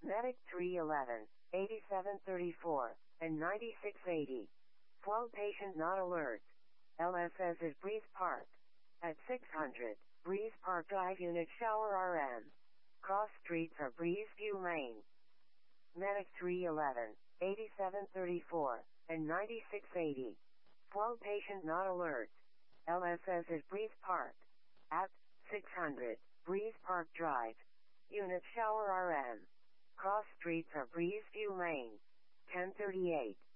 Medic 311, 8734, and 9680. Flow patient not alert. LSS is Breeze Park. At 600, Breeze Park Drive Unit Shower RM. Cross streets are Breeze View Lane. Medic 311, 8734, and 9680. Flow patient not alert. LSS is Breeze Park. At 600, Breeze Park Drive. Unit Shower RM. Cross streets are Breeze View Lane. 1038.